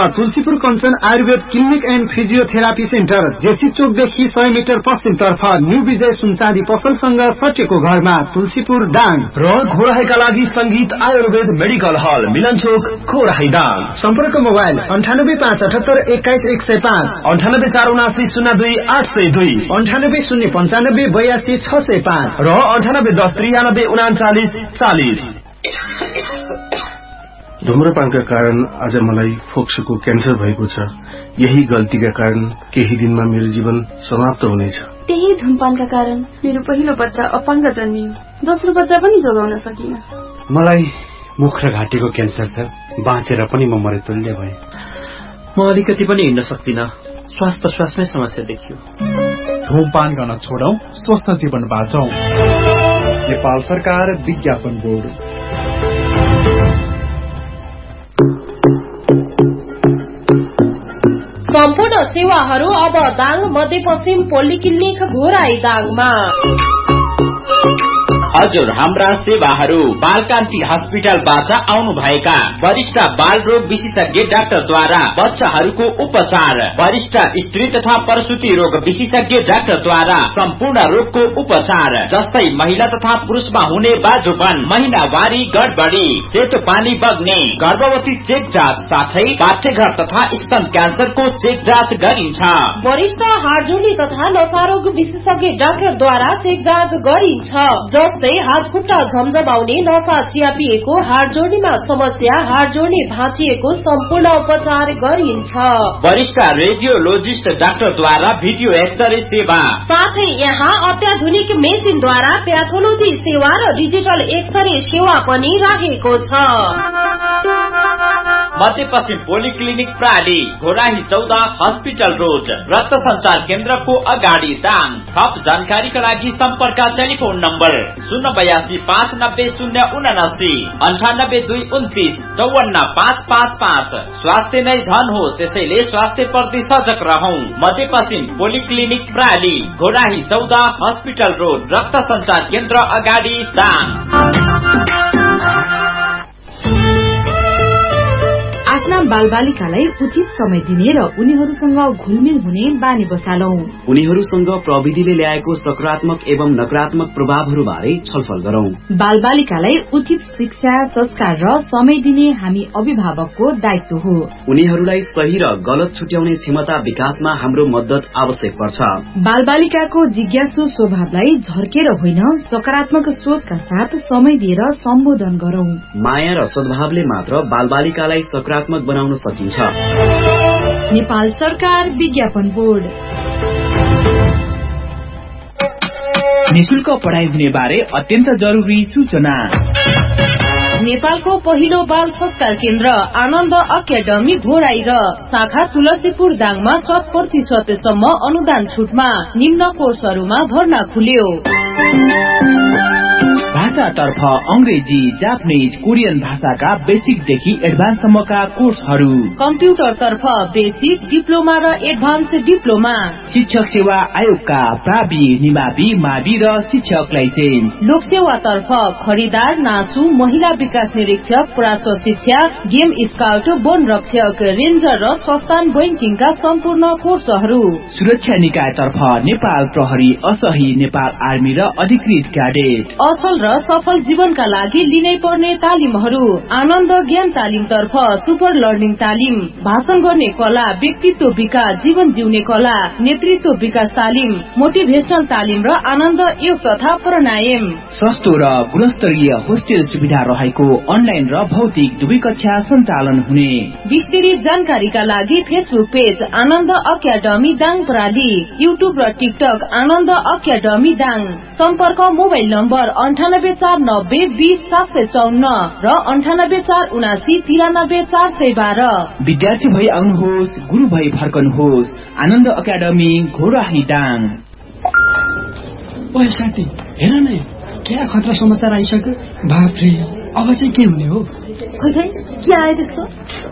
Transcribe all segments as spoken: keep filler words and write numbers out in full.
Tulsipur Kanchan Ayurveda clinic and physiotherapy centre, JC चोकदेखि सय metre पश्चिमतर्फ new विजय सुनचाँदी पसलसँग सटेको घरमा, तुलसीपुर दाङ। र घोराहीका लागि संगीत आयुर्वेद मेडिकल हल, मिलन चोक, घोराही दाङ। सम्पर्क मोबाइल अन्ठानब्बे पाँच अठहत्तर एक्काइस एक सय पाँच, अन्ठानब्बे चार उनासी शून्य दुई आठ सय दुई, अन्ठानब्बे शून्य पञ्चानब्बे बयासी छ सय पाँच र अन्ठानब्बे दस त्रियानब्बे उनाचालिस चालिस। धुम्रपानका कारण आज मलाई फोक्सोको क्यान्सर भएको छ। यही गल्तीका कारण केही दिनमा मेरो जीवन समाप्त हुनेछ। त्यही धुम्रपानका कारण मेरो पहिलो बच्चा अपाङ्ग जन्मियो, दोस्रो बच्चा पनि जोगाउन सकिन। मलाई मुख र घाँटीको क्यान्सर छ, बाँचेर पनि म मरेतुल्य भएँ। म अलिकति पनि हिँड्न सक्दिनँ, श्वास प्रश्वासमै समस्या देखियो। धूमपान गर्न छोडौं, स्वस्थ जीवन बाँचौं। नेपाल सरकार विज्ञापन बोर्ड। सम्पूर्ण सेवाहरू अब दाङ मध्यपश्चिम पोलिक्लिनिक घोराई दाङमा। हजुर, हाम्रा सेवाहरू बालकान्ति हस्पिटलबाट आउनु भएका वरिष्ठ बाल रोग विशेषज्ञ डाक्टरद्वारा बच्चाहरूको उपचार, वरिष्ठ स्त्री तथा प्रसूति रोग विशेषज्ञ डाक्टरद्वारा सम्पूर्ण रोगको उपचार, जस्तै महिला तथा पुरुषमा हुने बाजुपन, महिनावारी गडबडी, सेतो पानी बग्ने, गर्भवती चेक जाँच साथै पाठ्यघर तथा स्तन क्यान्सरको चेक जाँच गरिन्छ। वरिष्ठ हाडजोडी तथा नसारोग विशेषज्ञ डाक्टरद्वारा चेक जाँच गरिन्छ, जस्तै हात खुट्टा झमझमाउने, नसा चियापिएको, हाड जोड्नेमा समस्या, हाड जोड्ने भाँचिएको सम्पूर्ण उपचार गरिन्छ। वरिष्ठ रेडियोलोजिस्ट डाक्टरद्वारा भिडियो एक्सरे सेवा, साथै यहाँ अत्याधुनिक मेसिनद्वारा प्याथोलोजी सेवा र डिजिटल एक्सरे सेवा पनि राखेको छ। मध्यपश्चिम पोलिक्लिनिक प्राली, घोराही चौध, हस्पिटल रोड, रक्त संचार केन्द्रको अगाडि दाङ। थप जानकारीका लागि सम्पर्क टेलिफोन नम्बर शून्य बयासी पाँच नब्बे शून्य उनासी, अन्ठानब्बे दुई उन्तिस चौवन्न पाँच पाँच पाँच। स्वास्थ्य नै धन हो, त्यसैले स्वास्थ्य प्रति सजग रहौं। मध्यपश्चिम पोलिक्लिनिक प्राली, घोराही चौध, हस्पिटल रोड, रक्त संचार केन्द्र अगाडि दाङ। आफ्ना बालबालिकालाई उचित समय दिने र उनीहरूसँग घुलमिल हुने बानी बसालौं। उनीहरूसँग प्रविधिले ल्याएको सकारात्मक एवं नकारात्मक प्रभावहरू बारे छलफल गरौं। बालबालिकालाई उचित शिक्षा, संस्कार र समय दिने हामी अभिभावकको दायित्व हो। उनीहरूलाई सही र गलत छुट्याउने क्षमता विकासमा हाम्रो मद्दत आवश्यक पर्छ। बालबालिकाको जिज्ञासु स्वभावलाई झर्केर होइन, सकारात्मक सोचका साथ समय दिएर सम्बोधन गरौं। माया र सद्भावले मात्र बालबालिकालाई सकारात्मक बनाउन सकिन्छ। नेपाल सरकार विज्ञापन बोर्ड। निशुल्क पढ़ाई हुने बारे अत्यन्त जरुरी सूचना। नेपालको पहिलो बाल संस्कार केन्द्र आनन्द अकादमी घोराई र शाखा तुलसीपुर दाङमा शत प्रतिशतसम्म अनुदान छुटमा निम्न कोर्सहरूमा भर्ना खुल्यो। भाषातर्फ अंग्रेजी, जापानीज, कोरियन भाषाका बेसिकदेखि एडभान्ससम्मका कोर्सहरू। कम्प्युटरतर्फ बेसिक, डिप्लोमा र एडभान्स डिप्लोमा। शिक्षक सेवा आयोगका प्रावि, निमावि, मावि र शिक्षक लाइसेन्स। लोकसेवातर्फ खरिदार, नासु, महिला विकास निरीक्षक, प्राश्व शिक्षा, गेम स्काउट, वन रक्षक, रेन्जर र संस्थान बैंकिङका सम्पूर्ण कोर्सहरू। सुरक्षा निकायतर्फ नेपाल प्रहरी, असही, नेपाल आर्मी र अधिकृत क्याडेट। असल र सफल जीवनका लागि लिनै पर्ने तालिमहरू। आनन्द ज्ञान तालिम तर्फ सुपर लर्निङ तालिम, भाषण गर्ने कला, व्यक्तित्व विकास, जीवन जिउने कला, नेतृत्व विकास तालिम, मोटिभेशनल तालिम र आनन्द योग तथा प्राणायाम। सस्तो र गुणस्तरीय होस्टेल सुविधा रहेको अनलाइन र भौतिक दुवै कक्षा सञ्चालन हुने। विस्तृत जानकारीका लागि फेसबुक पेज आनन्द अकादमी दाङ प्राली, युट्युब र टिकटक आनन्द अकादमी दाङ। सम्पर्क मोबाइल नम्बर अन्ठानब्बे चार नब्बे बीस सात सय चौन्न र अन्ठानब्बे चार उनासी तिरानब्बे चार सय बाह्र। विद्यार्थी भई आउनुहोस्, गुरु भई फर्कनुहोस्। आनन्द अकादमी घोराही दाङ। ओए साथी, हेर न, क्या खतरा समाचार आइसक्यो। बाफ्रे, अब चाहिँ के हुने हो? खोइ खोइ के आयो त्यस्तो?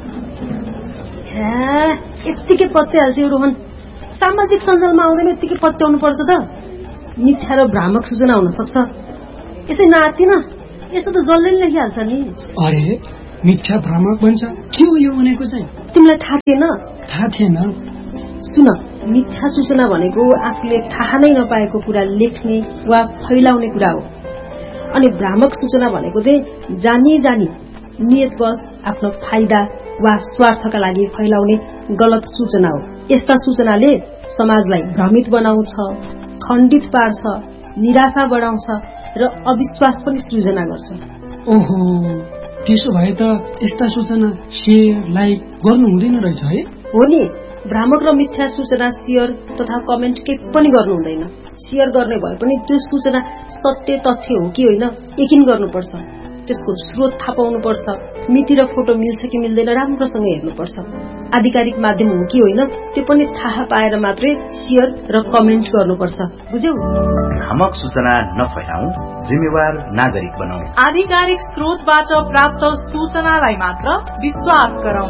यत्तिकै पत्याइहाल्छ यो रोहन। सामाजिक सञ्जालमा आउँदैन यत्तिकै पत्याउनु पर्छ त। मिथ्या र भ्रामक सूचना हुन सक्छ। यसै नाति न, यस्तो त जसले लेखिहाल्छ नि। अरे मिथ्या भ्रामक भन्छ। के हो यो भनेको चाहिँ? तिमीलाई थाहा थिएन? थाहा थिएन। सुन, मिथ्या सूचना भनेको आफूले थाहा नै नपाएको कुरा लेख्ने वा फैलाउने कुरा हो। अनि भ्रामक सूचना भनेको चाहिँ जानी जानी नियतवश आफ्नो फाइदा वा स्वार्थका लागि फैलाउने गलत सूचना हो। यस्ता सूचनाले समाजलाई भ्रमित बनाउँछ, खण्डित पार्छ, निराशा बढाउँछ र अविश्वास पनि सृजना गर्छ। ओहो, त्यसो भए त यस्ता सूचना शेयर लाइक गर्नु हुँदैन रहेछ है? हो नि, भ्रामक र मिथ्या सूचना शेयर तथा कमेन्ट के पनि गर्नु हुँदैन। शेयर गर्ने भए पनि त्यो सूचना सत्य तथ्य हो कि होइन यकिन गर्नुपर्छ। त्यसको स्रोत थाहा पाउनुपर्छ। मिति र फोटो मिल्छ कि मिल्दैन राम्रोसँग हेर्नुपर्छ। आधिकारिक माध्यम हो कि होइन त्यो पनि थाहा पाएर मात्रै शेयर र कमेन्ट गर्नुपर्छ। बुझ्यौ? भ्रामक सूचना नफैलाऊ, जिम्मेवार नागरिक बनाऊ। आधिकारिक स्रोतबाट प्राप्त सूचनालाई मात्र विश्वास गरौं।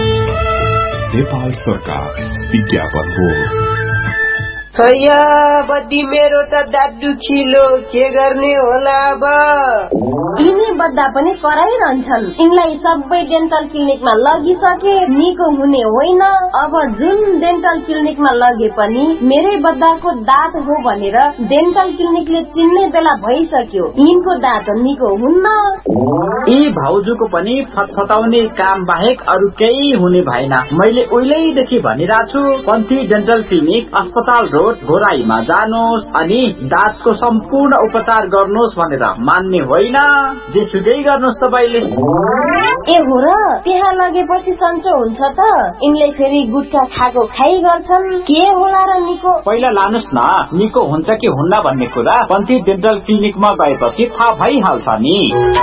नेपाल सरकार विज्ञापन बोर्ड। हैया बद्दी मेरो त दाँत दुखिलो, के गर्ने होला अब? यिनी बद्दा पनि कराइरहन्छन्। यिनलाई सबै डेन्टल क्लिनिकमा लगिसके निको हुने होइन। अब जुन डेन्टल क्लिनिकमा लगे पनि मेरै बद्दाको दाँत हो भनेर डेन्टल क्लिनिकले चिन्ने बेला भइसक्यो। यिनको दाँत निको हुन्न। यी भाउजूको पनि फतफताउने काम बाहेक अरू केही हुने भएन। मैले उहिलेदेखि भनिरहेको छु, पन्थी डेन्टल क्लिनिक अस्पताल रोड घोराईमा जानुहोस् अनि दाँतको सम्पूर्ण उपचार गर्नुहोस् भनेर मान्ने होइन। जेसुकै गर्नुहोस् तपाईले। ए हो र, त्यहाँ लगेपछि सन्चो हुन्छ त? यिनले फेरि गुटखा खाएको खाइ गर्छन्। के होला र निको? पहिला लानुहोस् न, निको हुन्छ कि हुन्न भन्ने कुरा पन्थी डेन्टल क्लिनिकमा गएपछि थाहा भइहाल्छ नि।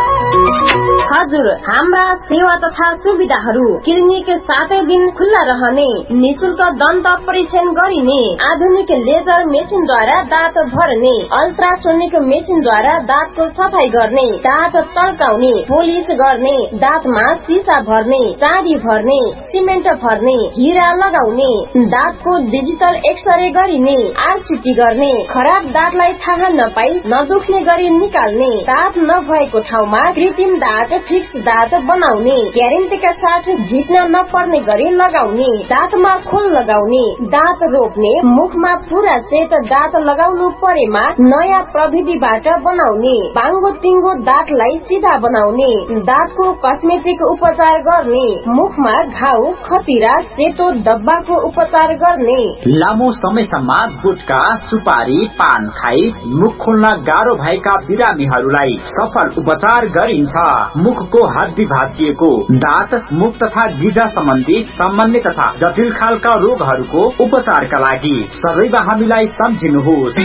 हजुर, हाम्रा सेवा तथा सुविधाहरू क्लिनिक सातै दिन खुल्ला रहने, निशुल्क दन्त परीक्षण गरिने, आधुनिक लेजर मेसिनद्वारा दाँत भर्ने, अल्ट्रासोनिक मेसिनद्वारा दाँतको सफाई गर्ने, दाँत तल्काउने, पोलिस गर्ने, दाँतमा सिसा भर्ने, चाँदी भर्ने, सिमेन्ट भर्ने, हिरा लगाउने, दाँतको डिजिटल एक्सरे गरिने, आरसिटी गर्ने, खराब दाँतलाई थाहा नपाई नदुख्ने गरी निकाल्ने, दाँत नभएको ठाउँमा कृत्रिम दाँत फिक्स दाँत बनाउने, ग्यारेन्टीका साथ झिक्न नपर्ने गरी लगाउने, दाँतमा खोल लगाउने, दाँत रोप्ने, मुखमा पूरा सेट दाँत लगाउनु परेमा नयाँ प्रविधिबाट बनाउने, बाङ्गो टिङ्गो दाँतलाई सिधा बनाउने, दाँतको कस्मेटिक उपचार गर्ने, मुखमा घाउ खतिरा सेतो डब्बाको उपचार गर्ने, लामो समयसम्म गुटखा सुपारी पान खाई मुख खोल्न गाह्रो भएका बिरामीहरूलाई सफल उपचार गरिन्छ। मुखको हड्डी भाँचिएको, दाँत मुख तथा गिजा सम्बन्धी सामान्य तथा जटिल खालका रोगहरूको उपचारका लागि सदैव हामीलाई सम्झिनुहोस्।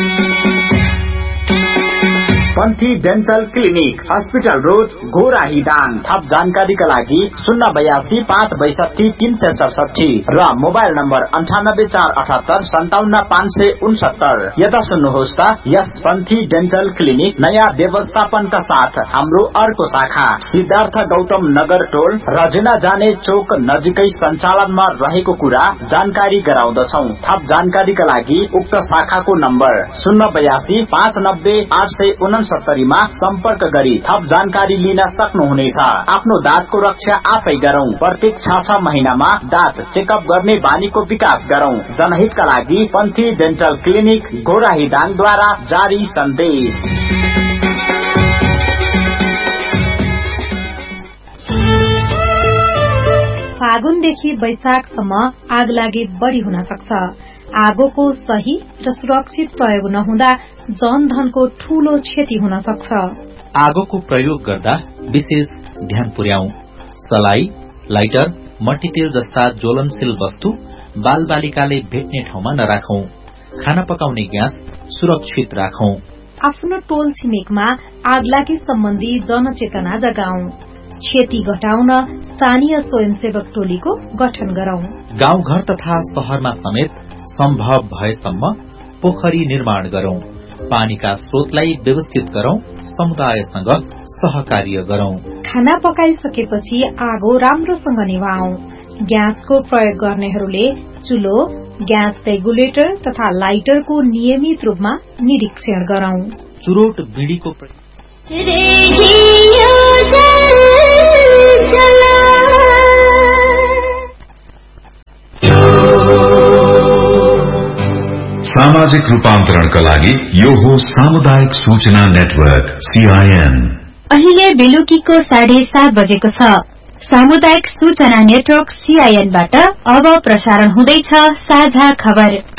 पन्थी dental clinic, hospital road Ghorahi Dang. थप जानकारीका लागि शून्य बयासी पाँच बैसठी तीन सय सडसठी र मोबाइल नम्बर अन्ठानब्बे चार अठहत्तर सन्ताउन्न पाँच सय उनसत्तर। यता सुन्नुहोस् त, यस पन्थी डेन्टल क्लिनिक नयाँ व्यवस्थापनका साथ हाम्रो अर्को शाखा सिद्धार्थ गौतम नगर टोल रजना जाने चोक नजिकै सञ्चालनमा रहेको कुरा जानकारी गराउँदछौ। थप जानकारीका लागि उक्त शाखाको नम्बर शून्य बयासी पाँच नब्बे आठ सय उनसत्तरीमा सम्पर्क गरी थप जानकारी लिन सक्नुहुनेछ। आफ्नो दाँतको रक्षा आफै गरौं। प्रत्येक छ छ महिनामा दाँत चेकअप गर्ने बानीको विकास गरौं। जनहितका लागि पन्थी डेन्टल क्लिनिक घोराही दाङद्वारा जारी सन्देश। फागुनदेखि वैशाखसम्म आग लागि बढ़ी हुन सक्छ। आगोको सही र सुरक्षित प्रयोग नहुँदा जनधनको ठूलो क्षति हुन सक्छ। आगोको प्रयोग गर्दा विशेष ध्यान पुर्याऊ। सलाई, लाइटर, मट्टीतेल जस्ता ज्वलनशील वस्तु बाल बालिकाले भेट्ने ठाउँमा नराखौं। खाना पकाउने ग्यास सुरक्षित राखौं। आफ्नो टोल छिमेकमा आगलागी सम्बन्धी जनचेतना जगाऊ। क्षति घटाउन स्थानीय स्वयंसेवक टोलीको गठन गरौं। गाउँघर तथा शहरमा समेत सम्भव भएसम्म पोखरी निर्माण गरौं। पानीका स्रोतलाई व्यवस्थित गरौं। समुदायसँग सहकार्य गरौं। खाना पकाइसकेपछि आगो राम्रोसँग निभाऊ। ग्यासको प्रयोग गर्नेहरूले चुलो, ग्यास रेगुलेटर तथा लाइटरको नियमित रूपमा निरीक्षण गरौं। चुरोट बीडीको रेडियो सामाजिक रूपान्तरणका लागि यो हो सामुदायिक सूचना नेटवर्क सीआईएन। अहिले बेलुकीको साढे सात बजेको छ। सामुदायिक सूचना नेटवर्क सीआईएनबाट अब प्रसारण हुँदैछ साझा खबर।